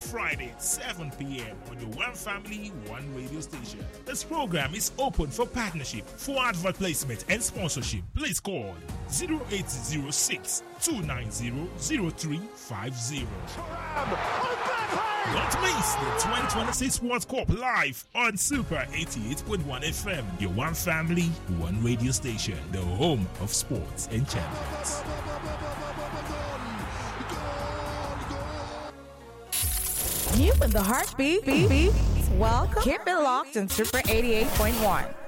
Friday, 7 p.m. on the One Family, One Radio station. This program is open for partnership, for advert placement and sponsorship. Please call 0806 290 0350. Don't miss the 2026 World Cup live on Super 88.1 FM. Your One Family, One Radio station. The home of sports and champions. You in the heartbeat. Welcome. Keep it locked on Super 88.1.